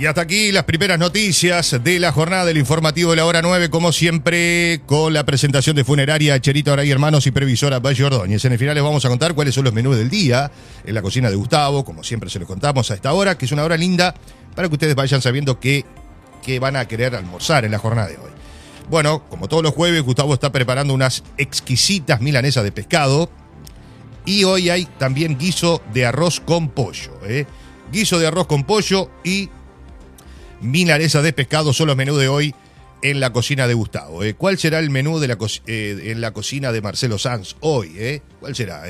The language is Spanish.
Y hasta aquí las primeras noticias de la jornada del informativo de la hora 9, como siempre, con la presentación de Funeraria Cherito Aray Hermanos y Previsora Valle Ordóñez. En el final les vamos a contar cuáles son los menús del día en la cocina de Gustavo, como siempre se los contamos a esta hora, que es una hora linda para que ustedes vayan sabiendo qué van a querer almorzar en la jornada de hoy. Bueno, como todos los jueves, Gustavo está preparando unas exquisitas milanesas de pescado y hoy hay también guiso de arroz con pollo. Guiso de arroz con pollo y milanesa de pescado son los menús de hoy en la cocina de Gustavo. ¿Cuál será el menú de en la cocina de Marcelo Sanz hoy? ¿Cuál será?